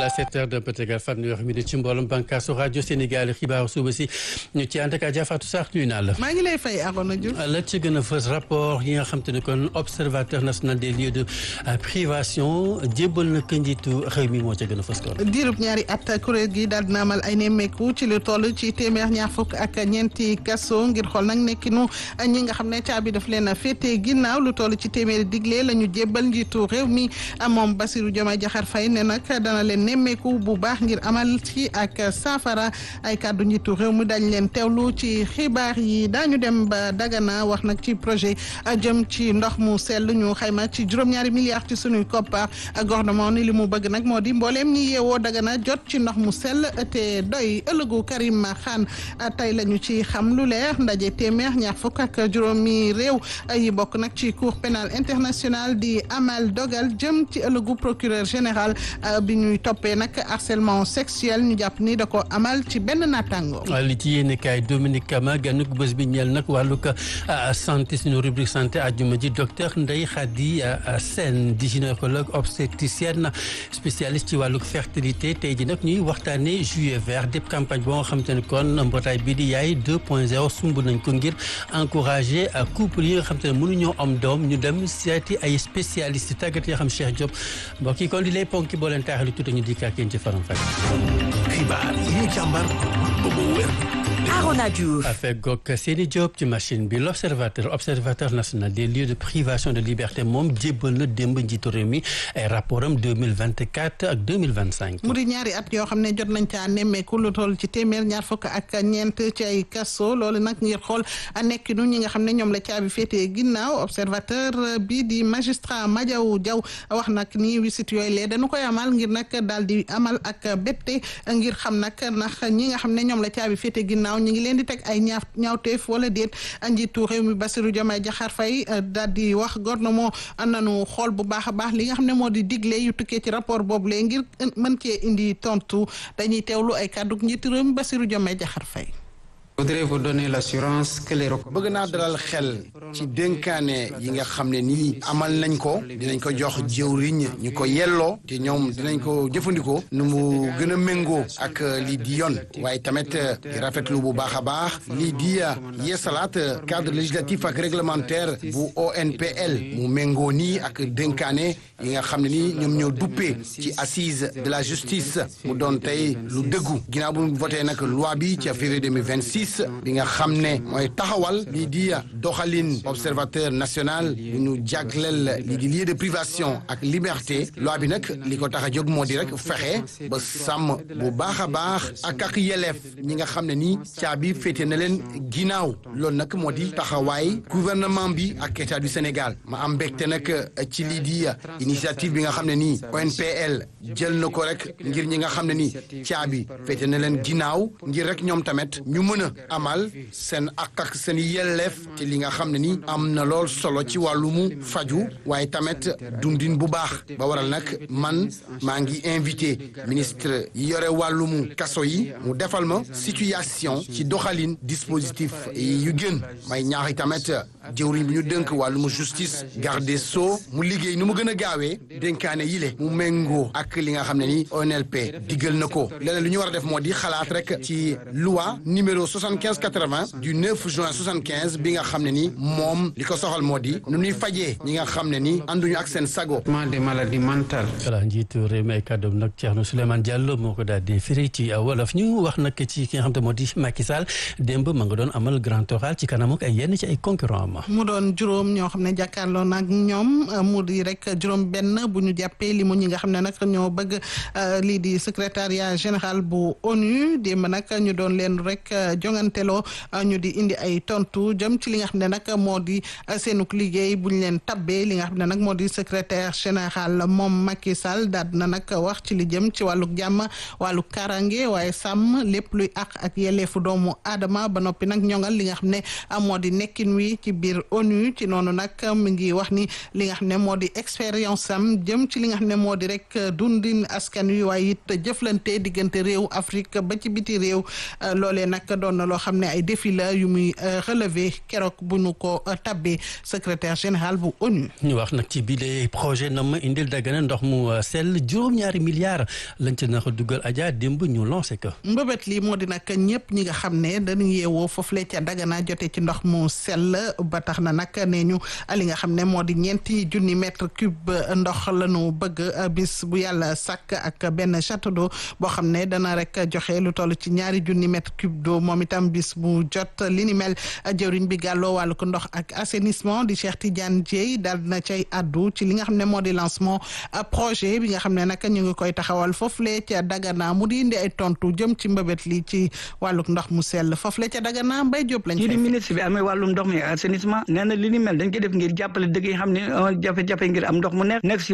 voilà 7h de Pétégal fanweeri minute ci mbooloom bànqaasu rajo Sénégal xibaaru suba si ñu ci ànd ak Adja Fatou Sarr nuyu naa la. maa ngi lay fay Arona Diouf. la ci gën a fës rapport yi nga xam te ne kon observateur national des lieux de privation jébbal na ko njiitu réew mi moo ca gën a fës kon. diirub ñaari at kuréel gi daal dina amal ay nemmeeku ci lu toll ci téeméer ñaar fukk ak ñeenti kaso ngir xool nag nekkinu ñi nga xam ne caabi daf leen a féete ginnaaw lu toll ci téeméeri digle la ñu jébbal njiitu réew mi moom Bassirou Diomaye Diakhar Faye ne nag dana leen nemmeeku bu baax ngir amal ci ak saafara ay kàddu njiitu réew mi dañ leen teewlu ci xibaar yi daañu dem ba Dagana wax nag ci projet jëm ci ndox mu sell ñu xayma ci juróom-ñaari milliards ci sunuy koppar gouvernement ni li mu bëgg nag moo di mbooleem ñi yeewoo Dagana jot ci ndox mu sell te doy ëllëgu Karim Khan tey lañu ci xam lu leer ndaje téeméer ñaar fukk ak juróomi réew yi bokk nag ci cour pénal international di amal dogal jëm ci ëllëgu procureur général bi ñuy toppee nag harcèlement sexuel ñu jàpp ni da ko amal ci benn naataango. li ci yéen kaay Dominique Kama ganuk bés bi ñeel nag wàllug santé suñu rubrique santé àjjuma ji docteur Ndeye Khady Sène di gynécologue obstétricienne spécialiste ci wàllug fertilité tey ji nag ñuy waxtaanee juillet vert dépp campagne boo nga xam te ne kon mbootaay bii di yaay 2.0 sumb nañ ko ngir encourager couple yi nga xam te ne mënuñoo am doom ñu dem seeti ay spécialiste tàggat yoo xam Cheikh Diop mbokk yi kon di lay ponki boo leen taaxali tuuti ñu dikk ak yéen ci faram fay. xibaar yi ñu càmbar ba mu wér. Arona Diouf. affaire goog Seyni Diop ci machine bi l'observateur national des lieux de privation de liberté moom jébbal na démb njiitu réew mi ay rapport am 2024 ak 2025. mu di ñaari at yoo xam ne jot nañ caa nemmeeku lu toll ci téeméer ñaar fukk ak ñeent ci ay kaso loolu nag ngir xool nekkinu ñi nga xam ne ñoom la caabi féetee ginnaaw observateur bi di magistrat Madiaw Diaw wax nag ni wisit yooyu lee dañu koy amal ngir nag daal di amal ak bette ngir xam nag ndax ñi nga xam ne ñoom la caabi féetee ginnaaw ñu ngi leen di teg ay ñaawteef wala déet njiitu réew mi Bassirou Diomaye Diakhar Faye daal di wax gouvernement nañu xool bu baax a baax li nga xam ne moo di digle yu tukkee ci rapport boobu lee ngir mën cee indi tontu dañuy teewlu ay kàddu njiitu réew mi Bassirou Diomaye Diakhar Faye. bëgg naa dalal xel ci dénkaane yi nga xam ne nii amal nañ ko dinañ ko jox jëwriñ ñu ko yelloo te ñoom dinañ ko jëfandikoo nu mu gën a méngoo ak lii di yoon waaye tamit di rafetlu bu baax a baax lii di yeesalaat cadre législatif ak réglementaire bu ONPL mu méngoo nii ak dénkaane yi nga xam ne nii ñoom ñoo duppee ci assise de la justice mu doon tey lu dëggu ginnaaw bu voté nag loi bi ci février 2026 bi nga xam ne mooy taxawal lii di doxalin observateur national bi ñu jagleel lii di lieu de privation ak liberté loi bi nag li ko tax a jóg moo di rek fexe ba sàmm bu baax a baax ak yelleef ñi nga xam ne nii caabi féete na leen ginnaaw loolu nag moo di taxawaay gouvernement bi ak état du Sénégal ma am mbégte nag ci lii di initiative bi nga xam ne nii ONPL jël na ko rek ngir ñi nga xam ne nii caabi féete na leen ginnaaw ngir rek ñoom tamit ñu mën a amal seen ak seen yelleef te li nga xam ne ni am na lool solo ci wàllumu faju waaye tamit dundin bu baax ba waral nag man maa ngi invité ministre yi yore wàllumu kaso yi mu defal ma situation ci doxalin dispositif yu gën may ñaax tamit jëwriñ bi ñu dënk wàllumu justice garde des sceaux mu liggéey nu mu gën a gaawee dénkaane yile mu méngoo ak li nga xam ne ni ONLP diggal na ko leneen lu ñu war a def moo di xalaat rek ci loi numéro 75/80 du 9 juin 75 bi nga xam ne ni moom li ko soxal moo di nu ñuy fajee ñi nga xam ne ni ànduñu ak seen sago. des maladies mentales. voilà njiitu réew mi ay kàddoom nag Thierno Souleymane Diallo moo ko daal di firi ci wolof ñu wax nag ci ki nga xam te moo di Macky Sall démb ma nga doon amal grand oral ci kanam ak ay yenn ci ay concurrent ma. mu doon juróom ñoo xam ne jàkkaarloo nag ñoom mu di rek juróom benn bu ñu jàppee li mu ñi nga xam ne nag ñoo bëgg lii di secrétariat général bu ONU démb nag ñu doon leen rek jonganteloo ñu di indi ay tontu jëm ci li nga xam ne nag moo di seenuk liggéey bu ñu leen tabbee li nga xam ne nag moo di secrétaire général moom Macky Sall daal na nag wax ci li jëm ci wàlluk jàmm wàlluk karange waaye sàmm lépp luy àq ak yelleefu doomu aadama ba noppi nag ñongal li nga xam ne moo di nekkin wi ci biir ONU ci noonu nag mi ngi wax ni li nga xam ne moo di expérience am jëm ci li nga xam ne moo di rek dundin askan wi waaye it jëflante diggante réew Afrique ba ci biti réew loolee nag doon na na loo xam ne ay défi la yu muy relever keroog bu ñu ko tabbee secrétaire général bu ONU. ñu wax nag ci biir projet na ma indil Dagana ndox mu sell juróom-ñaari milliards lañ ca nax a dugal Adja démb ñu lancé ko. mbëbët lii moo di nag ñëpp ñi nga xam ne dañu yeewoo foofu la ca Dagana jote ci ndox mu sell ba tax na nag nee ñu li nga xam ne moo di 4 junni mètre cube ndox la ñu bëgg bis bu yàlla sàkk ak benn château d'eau boo xam ne dana rek joxe lu toll ci 2 junni mètre cube d'eau moom itam bis bu jot li ni mel jëwriñ bi gàlloo wàllu ko ndox ak assainissement di Cheikh Tidiane Dièye daal na cay addu ci li nga xam ne moo di lancement projet bi nga xam ne nag ñu ngi koy taxawal foofule ca Dagana mu di indi ay tontu jëm ci mbëbët li ci wàlluk ndox mu sell foofule ca Dagana Mbaye Diop lañ. kii di ministre bi amee wàllum ndox mi assainissement nee na li ni mel dañ koy def ngir jàppale dëkk yi xam ne jafe-jafe ngir am ndox mu nekk si